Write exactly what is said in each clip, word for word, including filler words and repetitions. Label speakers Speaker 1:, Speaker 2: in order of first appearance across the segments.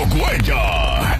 Speaker 1: huella.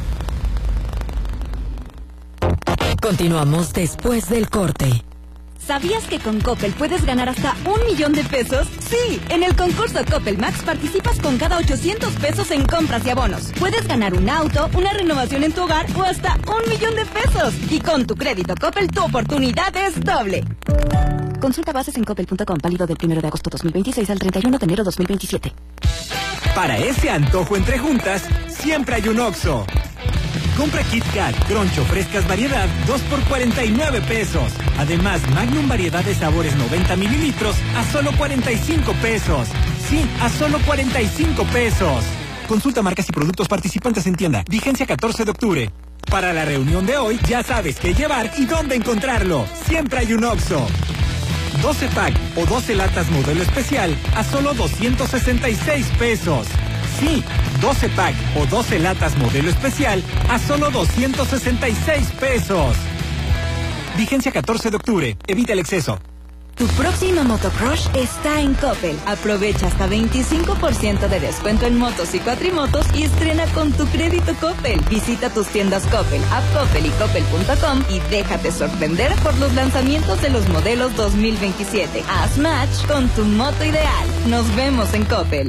Speaker 2: Continuamos después del corte.
Speaker 3: ¿Sabías que con Coppel puedes ganar hasta un millón de pesos? Sí, en el concurso Coppel Max participas con cada ochocientos pesos en compras y abonos. Puedes ganar un auto, una renovación en tu hogar o hasta un millón de pesos. Y con tu crédito Coppel, tu oportunidad es doble. Consulta bases en coppel punto com, válido del primero de agosto dos mil veintiséis al treinta y uno de enero dos mil veintisiete.
Speaker 4: Para ese antojo entre juntas, siempre hay un Oxxo. Compra Kit Kat, Troncho, frescas variedad, dos por cuarenta y nueve pesos. Además, Magnum variedad de sabores noventa mililitros a solo cuarenta y cinco pesos. Sí, a solo cuarenta y cinco pesos. Consulta marcas y productos participantes en tienda. Vigencia catorce de octubre. Para la reunión de hoy, ya sabes qué llevar y dónde encontrarlo. Siempre hay un Oxxo. doce pack o doce latas modelo especial a solo doscientos sesenta y seis pesos. Sí, doce pack o doce latas modelo especial a solo doscientos sesenta y seis pesos. Vigencia catorce de octubre. Evita el exceso.
Speaker 3: Tu próxima motocross está en Coppel. Aprovecha hasta veinticinco por ciento de descuento en motos y cuatrimotos y estrena con tu crédito Coppel. Visita tus tiendas Coppel, app Coppel y coppel punto com y déjate sorprender por los lanzamientos de los modelos dos mil veintisiete. Haz match con tu moto ideal. Nos vemos en Coppel.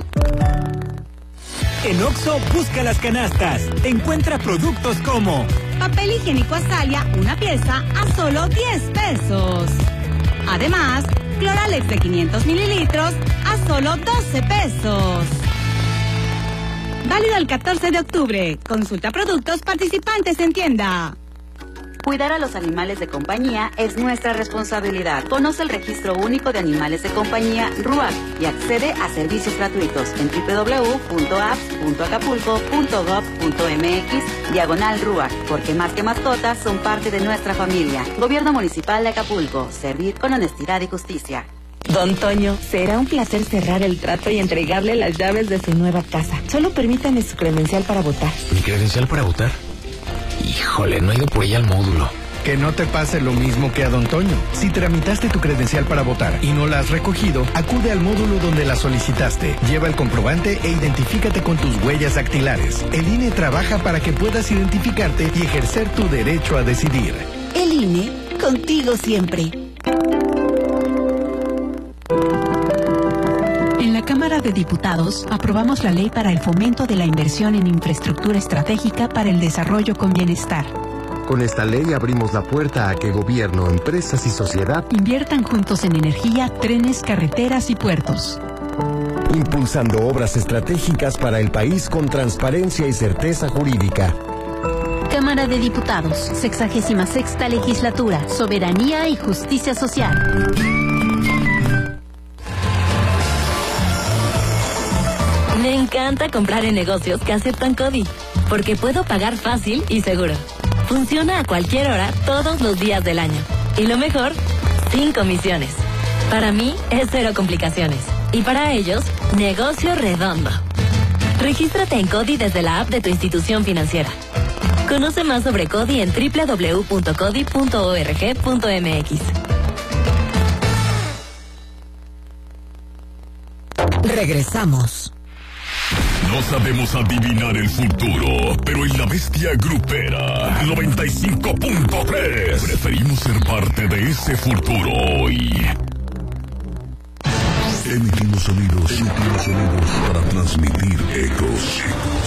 Speaker 4: En Oxxo, busca las canastas. Encuentra productos como
Speaker 5: papel higiénico Astalia, una pieza a solo diez pesos. Además, Cloralex de quinientos mililitros a solo doce pesos. Válido el catorce de octubre. Consulta productos participantes en tienda.
Speaker 6: Cuidar a los animales de compañía es nuestra responsabilidad. Conoce el Registro Único de Animales de Compañía, RUAC, y accede a servicios gratuitos en doble u doble u doble u punto apps punto acapulco punto gob punto mx, diagonal RUAC, porque más que mascotas son parte de nuestra familia. Gobierno Municipal de Acapulco, servir con honestidad y justicia.
Speaker 3: Don Toño, será un placer cerrar el trato y entregarle las llaves de su nueva casa. Solo permítame su credencial para votar.
Speaker 7: ¿Mi credencial para votar? Híjole, no he ido por ella al módulo.
Speaker 8: Que no te pase lo mismo que a Don Toño. Si tramitaste tu credencial para votar y no la has recogido, acude al módulo donde la solicitaste. Lleva el comprobante e identifícate con tus huellas dactilares. El I N E trabaja para que puedas identificarte y ejercer tu derecho a decidir.
Speaker 9: El I N E, contigo siempre.
Speaker 10: En la Cámara de Diputados aprobamos la ley para el fomento de la inversión en infraestructura estratégica para el desarrollo con bienestar.
Speaker 11: Con esta ley abrimos la puerta a que gobierno, empresas y sociedad
Speaker 10: inviertan juntos en energía, trenes, carreteras y puertos.
Speaker 11: Impulsando obras estratégicas para el país con transparencia y certeza jurídica.
Speaker 12: Cámara de Diputados, sexagésima sexta legislatura, soberanía y justicia social.
Speaker 13: Me encanta comprar en negocios que aceptan CODI, porque puedo pagar fácil y seguro. Funciona a cualquier hora, todos los días del año. Y lo mejor, sin comisiones. Para mí, es cero complicaciones. Y para ellos, negocio redondo. Regístrate en CODI desde la app de tu institución financiera. Conoce más sobre CODI en doble u doble u doble u punto codi punto org punto mx.
Speaker 2: Regresamos.
Speaker 1: No sabemos adivinar el futuro, pero en la bestia grupera noventa y cinco punto tres preferimos ser parte de ese futuro hoy. Emitimos sonidos, emitimos sonidos para transmitir ecos.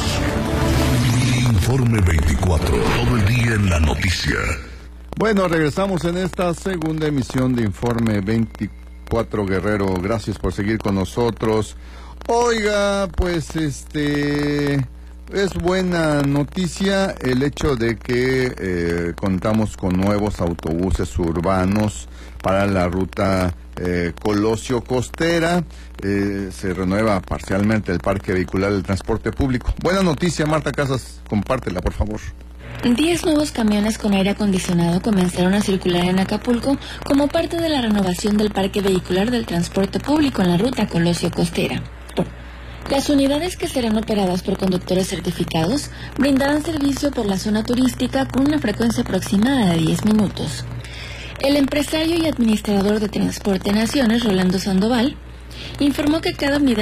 Speaker 1: Informe veinticuatro, todo el día en la noticia.
Speaker 14: Bueno, regresamos en esta segunda emisión de Informe veinticuatro, Guerrero. Gracias por seguir con nosotros. Oiga, pues este es buena noticia el hecho de que eh, contamos con nuevos autobuses urbanos para la ruta eh, Colosio Costera. Eh, se renueva parcialmente el parque vehicular del transporte público. Buena noticia, Marta Casas, compártela, por favor.
Speaker 15: Diez nuevos camiones con aire acondicionado comenzaron a circular en Acapulco como parte de la renovación del parque vehicular del transporte público en la ruta Colosio Costera. Las unidades que serán operadas por conductores certificados brindarán servicio por la zona turística con una frecuencia aproximada de diez minutos. El empresario y administrador de Transporte Naciones, Rolando Sandoval, informó que cada unidad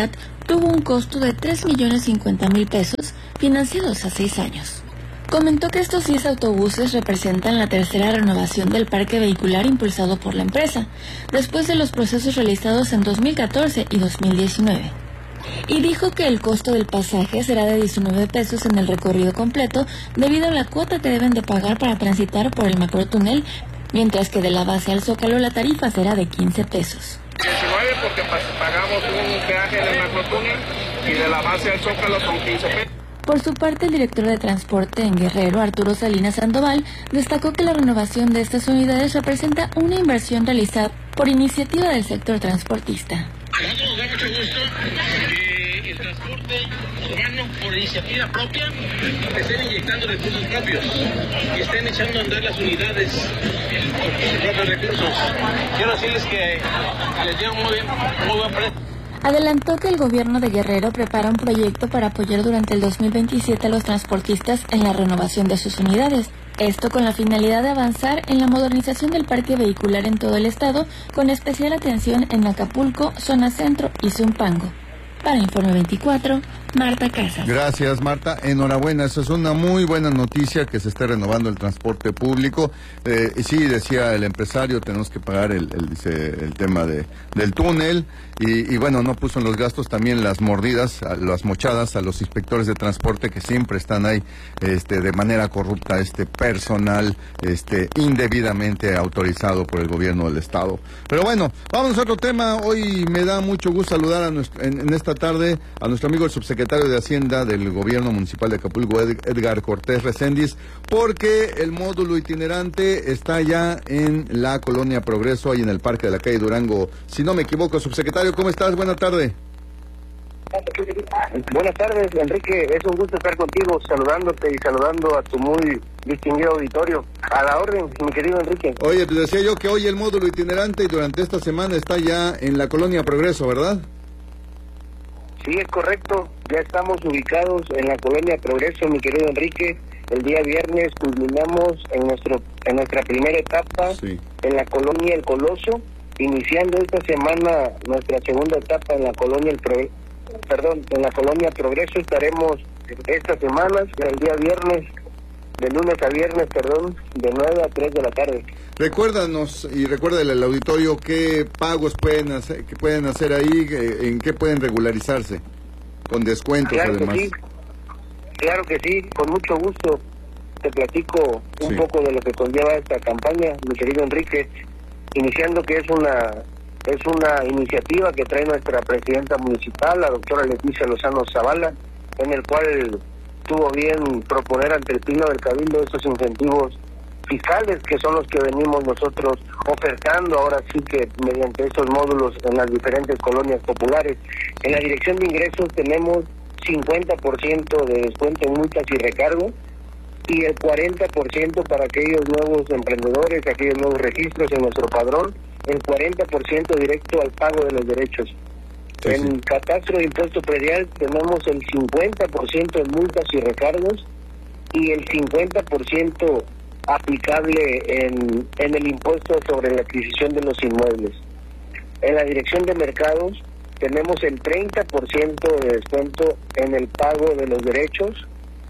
Speaker 15: tuvo un costo de tres millones cincuenta mil pesos financiados a seis años. Comentó que estos diez autobuses representan la tercera renovación del parque vehicular impulsado por la empresa, después de los procesos realizados en dos mil catorce y dos mil diecinueve. Y dijo que el costo del pasaje será de diecinueve pesos en el recorrido completo, debido a la cuota que deben de pagar para transitar por el macrotúnel, mientras que de la base al Zócalo la tarifa será de quince pesos.
Speaker 16: diecinueve porque pagamos un peaje en el macrotúnel y de la base al Zócalo son quince pesos.
Speaker 15: Por su parte, el director de transporte en Guerrero, Arturo Salinas Sandoval, destacó que la renovación de estas unidades representa una inversión realizada por iniciativa del sector transportista.
Speaker 16: A nosotros nos da mucho gusto que el transporte urbano, por iniciativa propia, estén inyectando recursos propios y estén echando a andar las unidades con sus propios recursos. Quiero decirles que les dio muy bien, muy buen precio.
Speaker 15: Adelantó que el gobierno de Guerrero prepara un proyecto para apoyar durante el dos mil veintisiete a los transportistas en la renovación de sus unidades. Esto con la finalidad de avanzar en la modernización del parque vehicular en todo el estado, con especial atención en Acapulco, Zona Centro y Zumpango. Para Informe veinticuatro, Marta Casas.
Speaker 14: Gracias, Marta. Enhorabuena. Esa es una muy buena noticia, que se esté renovando el transporte público. Eh, y sí, decía el empresario, tenemos que pagar el, el, dice, el tema de, del túnel. Y, y bueno, no puso en los gastos también las mordidas, las mochadas a los inspectores de transporte, que siempre están ahí este, de manera corrupta, este personal este, indebidamente autorizado por el gobierno del estado. Pero bueno, vamos a otro tema. Hoy me da mucho gusto saludar a nuestro, en, en esta tarde a nuestro amigo el subsecretario de Hacienda del Gobierno Municipal de Acapulco, Edgar Cortés Recendis, porque el módulo itinerante está ya en la Colonia Progreso, ahí en el Parque de la Calle Durango. Si no me equivoco, subsecretario, ¿cómo estás? Buenas tardes.
Speaker 17: Buenas tardes, Enrique. Es un gusto estar contigo, saludándote y saludando a tu muy distinguido auditorio. A la orden, mi querido Enrique.
Speaker 14: Oye, pues decía yo que hoy el módulo itinerante y durante esta semana está ya en la Colonia Progreso, ¿verdad?
Speaker 17: Sí, es correcto. Ya estamos ubicados en la Colonia Progreso, mi querido Enrique. El día viernes culminamos en nuestro en nuestra primera etapa sí. en la Colonia El Coloso, iniciando esta semana nuestra segunda etapa en la Colonia El Pro, perdón, en la Colonia Progreso. Estaremos estas semanas, el día viernes, de lunes a viernes, perdón, de nueve a tres de la tarde.
Speaker 14: Recuérdanos y recuérdale al auditorio qué pagos pueden hacer, qué pueden hacer ahí, en qué pueden regularizarse, con descuentos
Speaker 17: claro
Speaker 14: además.
Speaker 17: Que sí. Claro que sí, con mucho gusto te platico un sí. poco de lo que conlleva esta campaña, mi querido Enrique, iniciando que es una es una iniciativa que trae nuestra presidenta municipal, la doctora Leticia Lozano Zavala, en el cual tuvo bien proponer ante el Pleno del Cabildo estos incentivos fiscales que son los que venimos nosotros ofertando ahora sí que mediante estos módulos en las diferentes colonias populares. En la Dirección de Ingresos tenemos cincuenta por ciento de descuento en multas y recargos y el cuarenta por ciento para aquellos nuevos emprendedores, aquellos nuevos registros en nuestro padrón, el cuarenta por ciento directo al pago de los derechos. Sí, en sí. Catastro de Impuesto Predial tenemos el cincuenta por ciento en multas y recargos y el cincuenta por ciento aplicable en, en el impuesto sobre la adquisición de los inmuebles. En la Dirección de Mercados tenemos el treinta por ciento de descuento en el pago de los derechos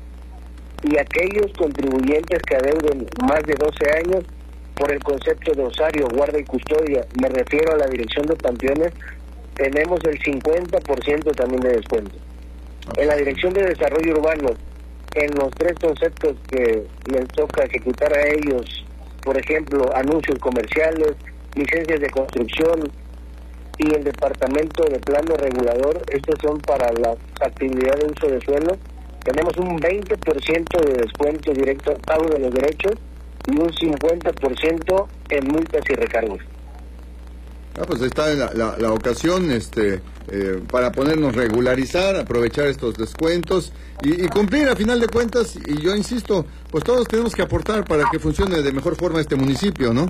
Speaker 17: y aquellos contribuyentes que adeuden más de doce años por el concepto de osario, guarda y custodia, me refiero a la Dirección de Panteones, tenemos el cincuenta por ciento también de descuento. En la Dirección de Desarrollo Urbano, en los tres conceptos que les toca ejecutar a ellos, por ejemplo, anuncios comerciales, licencias de construcción y el Departamento de Plano Regulador, estos son para la actividad de uso de suelo, tenemos un veinte por ciento de descuento directo al pago de los derechos y un cincuenta por ciento en multas y recargos.
Speaker 14: Ah, pues está la, la, la ocasión este, eh, para ponernos regularizar, aprovechar estos descuentos y, y cumplir a final de cuentas, y yo insisto, pues todos tenemos que aportar para que funcione de mejor forma este municipio, ¿no?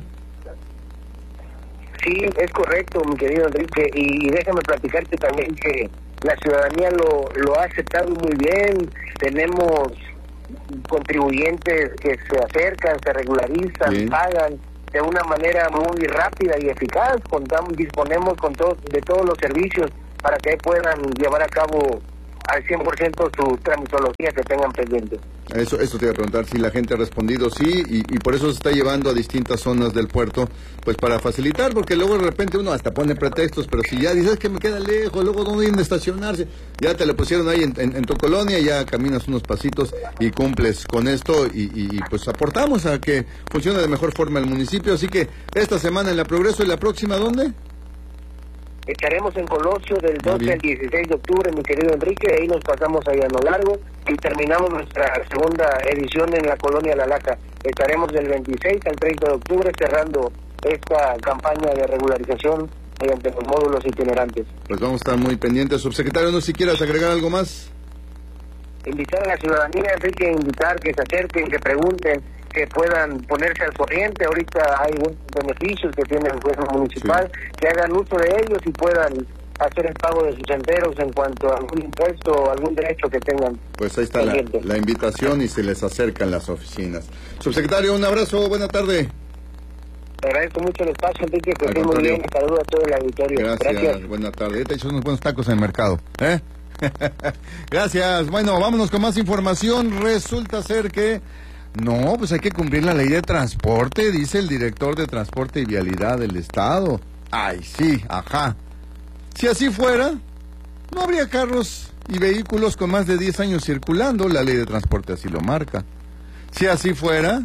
Speaker 17: Sí, es correcto, mi querido Enrique, y, y déjame platicarte también que la ciudadanía lo, lo ha aceptado muy bien, tenemos contribuyentes que se acercan, se regularizan, bien. pagan de una manera muy rápida y eficaz, contamos, disponemos con todo, de todos los servicios para que puedan llevar a cabo al cien por ciento su tramitología que tengan pendiente.
Speaker 14: Eso, eso te iba a preguntar, si la gente ha respondido sí, y, y por eso se está llevando a distintas zonas del puerto, pues para facilitar, porque luego de repente uno hasta pone pretextos, pero si ya dices que me queda lejos, luego dónde ir a estacionarse, ya te lo pusieron ahí en, en, en tu colonia, ya caminas unos pasitos y cumples con esto, y, y, y pues aportamos a que funcione de mejor forma el municipio, así que esta semana en la Progreso y la próxima, ¿dónde?
Speaker 17: Estaremos en Colosio del doce al dieciséis de octubre, mi querido Enrique, ahí nos pasamos a Llano Largo y terminamos nuestra segunda edición en la colonia La Laja. Estaremos del veintiséis al treinta de octubre cerrando esta campaña de regularización mediante los módulos itinerantes.
Speaker 14: Pues vamos a estar muy pendientes. Subsecretario, no sé si quieras agregar algo más.
Speaker 17: Invitar a la ciudadanía, Enrique, invitar que se acerquen, que pregunten, que puedan ponerse al corriente. Ahorita hay buenos beneficios que tiene el gobierno municipal, sí, que hagan uso de ellos y puedan hacer el pago de sus enteros en cuanto a algún impuesto o algún derecho que tengan.
Speaker 14: Pues ahí está la, la invitación y se les acercan las oficinas. Subsecretario, un abrazo, buena tarde.
Speaker 17: Te agradezco mucho el espacio, Enrique, que esté muy bien. Saludos a todo el auditorio.
Speaker 14: Gracias, Gracias. Buena tarde. Te he hecho unos buenos tacos en el mercado, ¿eh? Gracias. Bueno, vámonos con más información. Resulta ser que no, pues hay que cumplir la ley de transporte, dice el director de Transporte y Vialidad del Estado. Ay, sí, ajá. Si así fuera, no habría carros y vehículos con más de diez años circulando, la ley de transporte así lo marca. Si así fuera,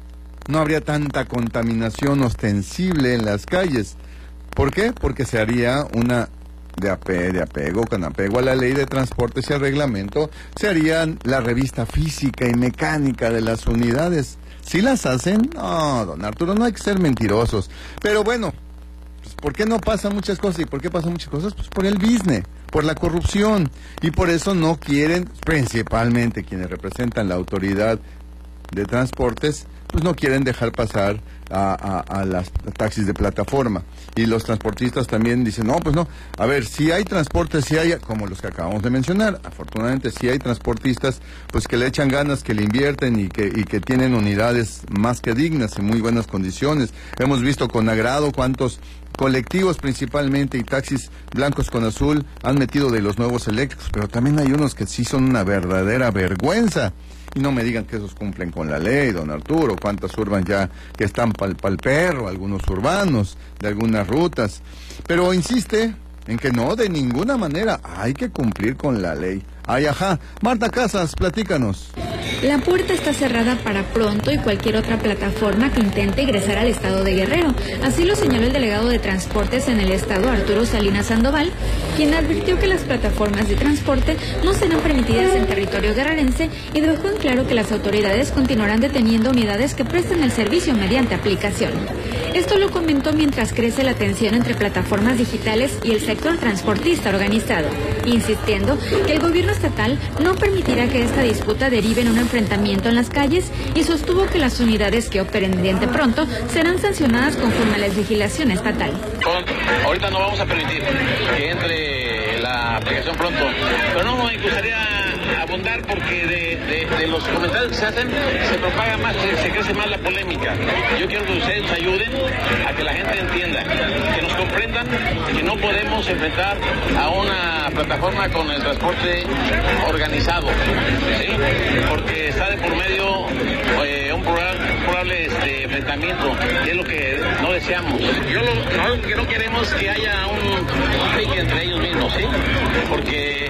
Speaker 14: no habría tanta contaminación ostensible en las calles. ¿Por qué? Porque se haría una de, ape, de apego, con apego a la ley de transportes y al reglamento, se harían la revista física y mecánica de las unidades. ¿Sí las hacen? No, don Arturo, no hay que ser mentirosos. Pero bueno, pues ¿por qué no pasan muchas cosas? ¿Y por qué pasan muchas cosas? Pues por el business, por la corrupción. Y por eso no quieren, principalmente quienes representan la autoridad de transportes, pues no quieren dejar pasar a, a, a las taxis de plataforma. Y los transportistas también dicen, no, pues no, a ver, si hay transportes, si hay, como los que acabamos de mencionar, afortunadamente si hay transportistas, pues que le echan ganas, que le invierten y que, y que tienen unidades más que dignas, en muy buenas condiciones. Hemos visto con agrado cuántos colectivos principalmente y taxis blancos con azul han metido de los nuevos eléctricos, pero también hay unos que sí son una verdadera vergüenza. Y no me digan que esos cumplen con la ley, don Arturo, cuántas urban ya que están pa'l pal perro, algunos urbanos, de algunas rutas. Pero insiste en que no, de ninguna manera, hay que cumplir con la ley. Ay, ajá. Marta Casas, platícanos.
Speaker 18: La puerta está cerrada para Pronto y cualquier otra plataforma que intente ingresar al estado de Guerrero. Así lo señaló el delegado de Transportes en el estado, Arturo Salinas Sandoval, quien advirtió que las plataformas de transporte no serán permitidas en territorio guerrerense y dejó en claro que las autoridades continuarán deteniendo unidades que presten el servicio mediante aplicación. Esto lo comentó mientras crece la tensión entre plataformas digitales y el sector transportista organizado, insistiendo que el gobierno estatal no permitirá que esta disputa derive en un enfrentamiento en las calles y sostuvo que las unidades que operen mediante Pronto serán sancionadas conforme a la legislación estatal.
Speaker 16: Ahorita no vamos a permitir que entre la aplicación Pronto, pero no me gustaría abundar porque de, de, de los comentarios que se hacen se propaga más, se, se crece más la polémica. Yo quiero que ustedes nos ayuden a que la gente entienda, que nos comprendan que no podemos enfrentar a una plataforma con el transporte organizado, ¿sí? Porque está de por medio eh, un probable, probable este, enfrentamiento, que es lo que no deseamos. Yo lo, no, lo que no queremos es que haya un pique entre ellos mismos, ¿sí? Porque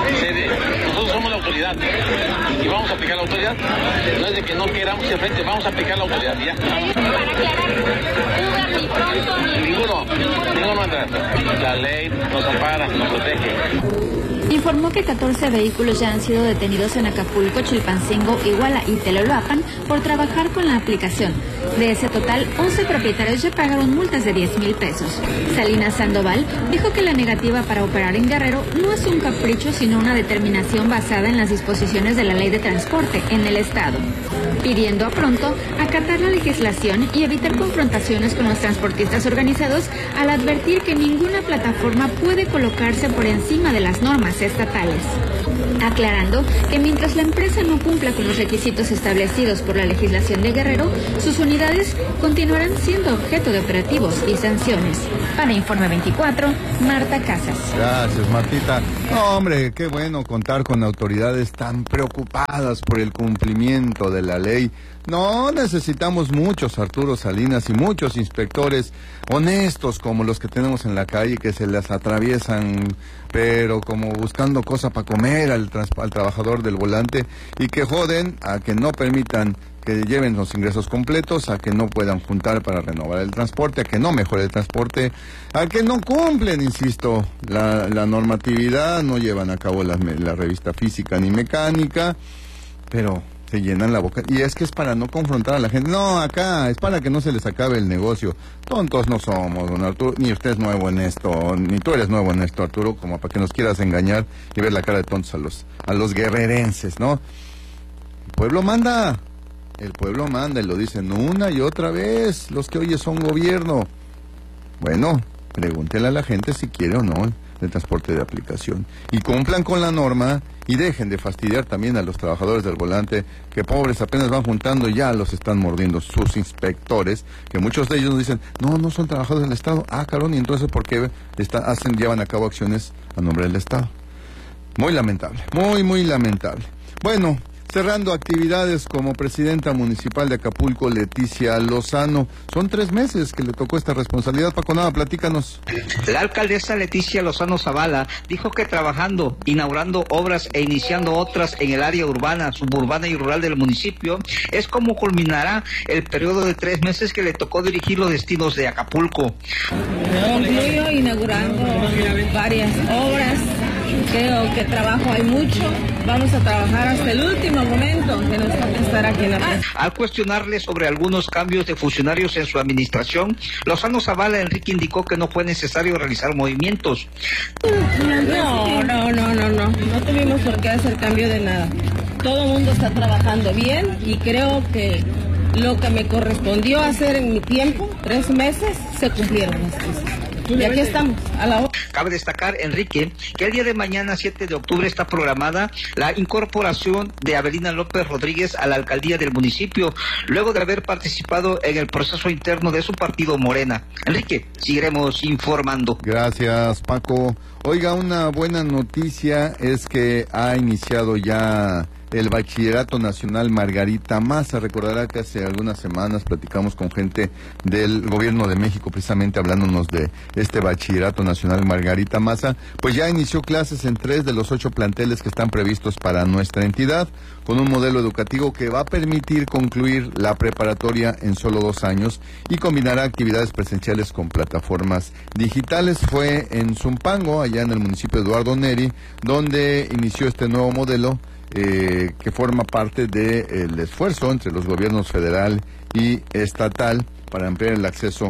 Speaker 16: se, nosotros somos la autoridad y vamos a aplicar la autoridad. No es de que no queramos ir frente, vamos a aplicar la autoridad, ya. Para aclarar, Uber ni Pronto ni... Ninguno, ninguno entra. La ley nos ampara, nos protege.
Speaker 18: Informó que catorce vehículos ya han sido detenidos en Acapulco, Chilpancingo, Iguala y Teloloapan por trabajar con la aplicación. De ese total, once propietarios ya pagaron multas de diez mil pesos. Salinas Sandoval dijo que la negativa para operar en Guerrero no es un capricho, sino una determinación basada en las disposiciones de la ley de transporte en el estado, pidiendo a Pronto acatar la legislación y evitar confrontaciones con los transportistas organizados al advertir que ninguna plataforma puede colocarse por encima de las normas estatales. aclarando que mientras la empresa no cumpla con los requisitos establecidos por la legislación de Guerrero, sus unidades continuarán siendo objeto de operativos y sanciones. Para Informe veinticuatro, Marta Casas.
Speaker 14: Gracias, Martita. No, hombre, qué bueno contar con autoridades tan preocupadas por el cumplimiento de la ley. No necesitamos muchos Arturo Salinas y muchos inspectores honestos como los que tenemos en la calle, que se las atraviesan, pero como buscando cosa para comer al, al trabajador del volante, y que joden a que no permitan que lleven los ingresos completos, a que no puedan juntar para renovar el transporte, a que no mejore el transporte, a que no cumplen, insisto, la, la normatividad, no llevan a cabo la, la revista física ni mecánica, pero se llenan la boca. Y es que es para no confrontar a la gente. No, acá es para que no se les acabe el negocio. Tontos no somos, don Arturo, ni usted es nuevo en esto, ni tú eres nuevo en esto, Arturo, como para que nos quieras engañar y ver la cara de tontos a los, a los guerrerenses, ¿no? El pueblo manda. El pueblo manda y lo dicen una y otra vez los que hoy son gobierno. Bueno, pregúntele a la gente si quiere o no el transporte de aplicación. Y cumplan con la norma y dejen de fastidiar también a los trabajadores del volante, que pobres apenas van juntando y ya los están mordiendo sus inspectores, que muchos de ellos nos dicen, no, no son trabajadores del Estado. Ah, cabrón, y entonces ¿por qué está, hacen, llevan a cabo acciones a nombre del Estado? Muy lamentable, muy, muy lamentable. Bueno, cerrando actividades como presidenta municipal de Acapulco, Leticia Lozano. Son tres meses que le tocó esta responsabilidad. Paco Nava, platícanos.
Speaker 19: La alcaldesa Leticia Lozano Zavala dijo que trabajando, inaugurando obras e iniciando otras en el área urbana, suburbana y rural del municipio, es como culminará el periodo de tres meses que le tocó dirigir los destinos de Acapulco.
Speaker 20: Concluyo inaugurando varias obras. Creo que trabajo hay mucho. Vamos a trabajar hasta el último momento que nos toque estar aquí en la plaza.
Speaker 19: Al cuestionarle sobre algunos cambios de funcionarios en su administración, Lozano Zavala Enrique indicó que no fue necesario realizar movimientos.
Speaker 20: No, no, no, no, no. No tuvimos por qué hacer cambio de nada. Todo el mundo está trabajando bien y creo que lo que me correspondió hacer en mi tiempo, tres meses, se cumplieron las cosas. Y aquí estamos, a la hora.
Speaker 19: Cabe destacar, Enrique, que el día de mañana, siete de octubre, está programada la incorporación de Avelina López Rodríguez a la alcaldía del municipio, luego de haber participado en el proceso interno de su partido Morena. Enrique, seguiremos informando.
Speaker 14: Gracias, Paco. Oiga, una buena noticia es que ha iniciado ya el Bachillerato Nacional Margarita Maza. Recordará que hace algunas semanas platicamos con gente del Gobierno de México precisamente hablándonos de este Bachillerato Nacional Margarita Maza. Pues ya inició clases en tres de los ocho planteles que están previstos para nuestra entidad, con un modelo educativo que va a permitir concluir la preparatoria en solo dos años y combinará actividades presenciales con plataformas digitales. Fue en Zumpango, allá en el municipio de Eduardo Neri, donde inició este nuevo modelo Eh, que forma parte del esfuerzo entre los gobiernos federal y estatal para ampliar el acceso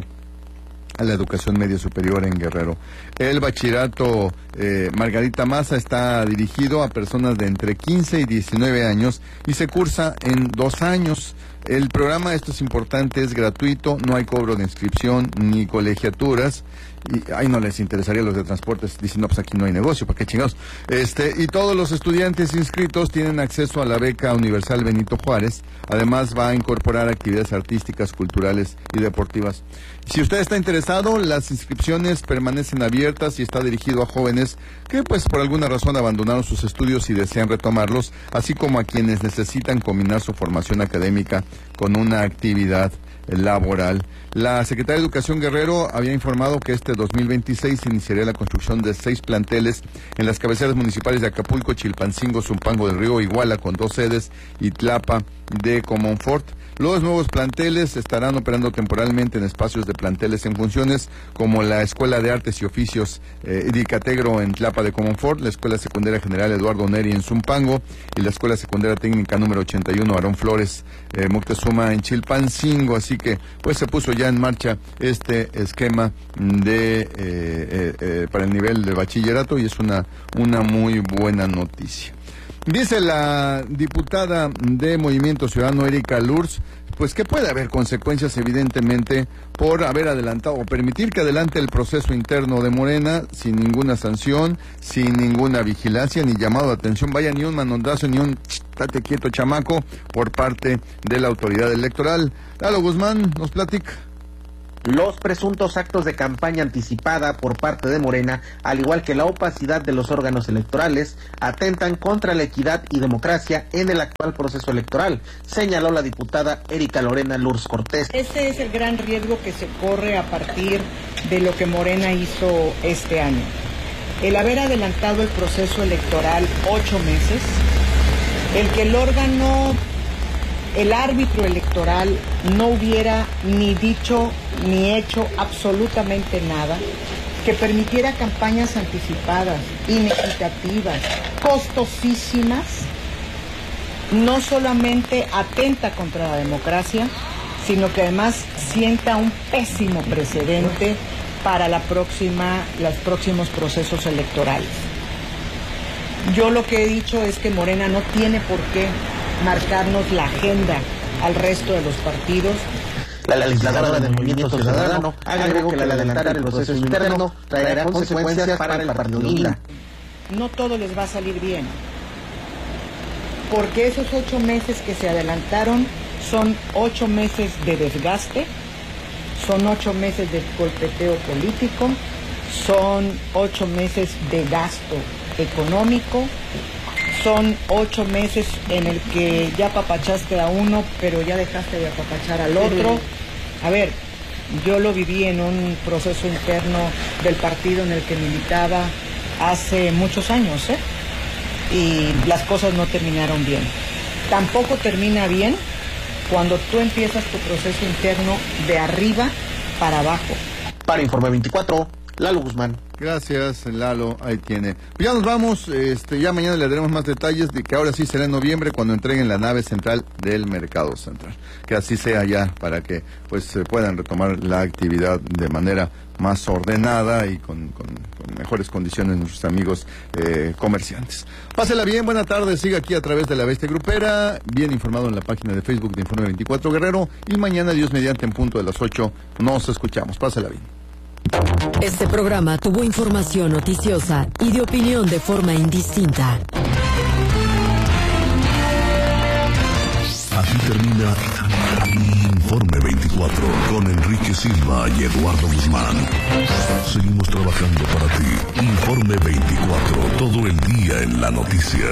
Speaker 14: a la educación media superior en Guerrero. El bachillerato eh, Margarita Maza está dirigido a personas de entre quince y diecinueve años y se cursa en dos años. El programa, esto es importante, es gratuito, no hay cobro de inscripción ni colegiaturas. Y ahí no les interesaría a los de transportes, dicen, no, pues aquí no hay negocio, ¿para qué chingados? Este, y todos los estudiantes inscritos tienen acceso a la beca universal Benito Juárez. Además va a incorporar actividades artísticas, culturales y deportivas. Si usted está interesado, las inscripciones permanecen abiertas y está dirigido a jóvenes que pues por alguna razón abandonaron sus estudios y desean retomarlos, así como a quienes necesitan combinar su formación académica con una actividad laboral. La Secretaría de Educación Guerrero había informado que este dos mil veintiséis iniciaría la construcción de seis planteles en las cabeceras municipales de Acapulco, Chilpancingo, Zumpango del Río, Iguala, con dos sedes, y Tlapa de Comonfort. Los nuevos planteles estarán operando temporalmente en espacios de planteles en funciones, como la Escuela de Artes y Oficios eh, Idicategro en Tlapa de Comonfort, la Escuela Secundaria General Eduardo Neri en Zumpango y la Escuela Secundaria Técnica número ochenta y uno Aarón Flores eh, Moctezuma en Chilpancingo. Así que pues se puso ya en marcha este esquema de eh, eh, eh, para el nivel de bachillerato y es una, una muy buena noticia. Dice la diputada de Movimiento Ciudadano, Erika Lurs, pues que puede haber consecuencias evidentemente por haber adelantado o permitir que adelante el proceso interno de Morena sin ninguna sanción, sin ninguna vigilancia, ni llamado de atención, vaya, ni un manondazo, ni un estate quieto chamaco por parte de la autoridad electoral. Lalo Guzmán nos platica.
Speaker 21: Los presuntos actos de campaña anticipada por parte de Morena, al igual que la opacidad de los órganos electorales, atentan contra la equidad y democracia en el actual proceso electoral, señaló la diputada Erika Lorena Lurs Cortés.
Speaker 22: Este es el gran riesgo que se corre a partir de lo que Morena hizo este año. El haber adelantado el proceso electoral ocho meses, el que el órgano, el árbitro electoral no hubiera ni dicho ni hecho absolutamente nada, que permitiera campañas anticipadas, inequitativas, costosísimas, no solamente atenta contra la democracia, sino que además sienta un pésimo precedente para la próxima, los próximos procesos electorales. Yo lo que he dicho es que Morena no tiene por qué marcarnos la agenda al resto de los partidos.
Speaker 21: La legisladora del Movimiento Ciudadano agregó que al adelantar el proceso interno traerá consecuencias para el partido Lila.
Speaker 22: No todo les va a salir bien, porque esos ocho meses que se adelantaron son ocho meses de desgaste, son ocho meses de golpeteo político, son ocho meses de gasto económico, son ocho meses en el que ya apapachaste a uno, pero ya dejaste de apapachar al otro. A ver, yo lo viví en un proceso interno del partido en el que militaba hace muchos años, ¿eh? Y las cosas no terminaron bien. Tampoco termina bien cuando tú empiezas tu proceso interno de arriba para abajo.
Speaker 21: Para Informe veinticuatro, Lalo Guzmán.
Speaker 14: Gracias, Lalo, ahí tiene. Ya nos vamos, este, ya mañana le daremos más detalles de que ahora sí será en noviembre cuando entreguen la nave central del Mercado Central. Que así sea ya para que pues se puedan retomar la actividad de manera más ordenada y con, con, con mejores condiciones nuestros amigos eh, comerciantes. Pásela bien, buena tarde, siga aquí a través de La Bestia Grupera, bien informado en la página de Facebook de Informe veinticuatro Guerrero, y mañana, Dios mediante, en punto de las ocho, nos escuchamos. Pásela bien.
Speaker 2: Este programa tuvo información noticiosa y de opinión de forma indistinta.
Speaker 1: Así termina Informe veinticuatro con Enrique Silva y Eduardo Guzmán. Seguimos trabajando para ti. Informe veinticuatro, todo el día en la noticia.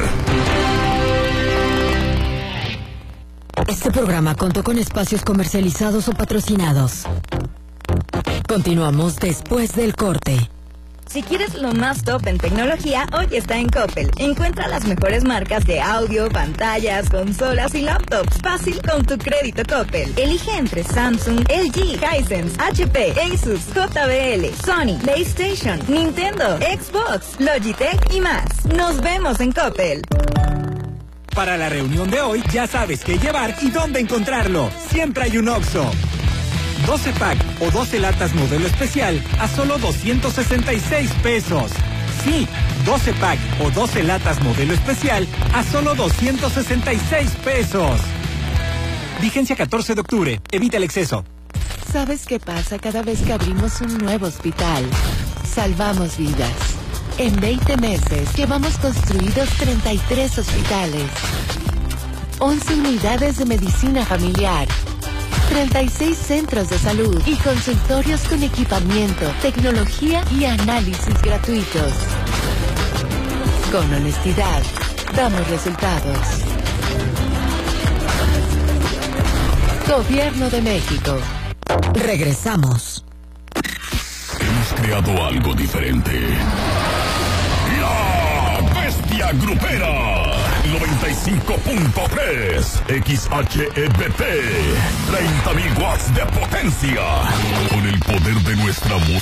Speaker 2: Este programa contó con espacios comercializados o patrocinados. Continuamos después del corte.
Speaker 3: Si quieres lo más top en tecnología, hoy está en Coppel. Encuentra las mejores marcas de audio, pantallas, consolas y laptops. Fácil con tu crédito Coppel. Elige entre Samsung, L G, Hisense, H P, Asus, J B L, Sony, PlayStation, Nintendo, Xbox, Logitech y más. Nos vemos en Coppel.
Speaker 4: Para la reunión de hoy ya sabes qué llevar y dónde encontrarlo. Siempre hay un Oxxo. doce pack o doce latas modelo especial a solo doscientos sesenta y seis pesos. Sí, doce pack o doce latas modelo especial a solo doscientos sesenta y seis pesos. Vigencia catorce de octubre. Evita el exceso.
Speaker 23: ¿Sabes qué pasa cada vez que abrimos un nuevo hospital? Salvamos vidas. En veinte meses llevamos construidos treinta y tres hospitales, once unidades de medicina familiar, treinta y seis centros de salud y consultorios con equipamiento, tecnología y análisis gratuitos. Con honestidad, damos resultados. Gobierno de México.
Speaker 2: Regresamos.
Speaker 1: Hemos creado algo diferente. La Bestia Grupera. noventa y cinco punto tres X H E B T, treinta mil watts de potencia, con el poder de nuestra música.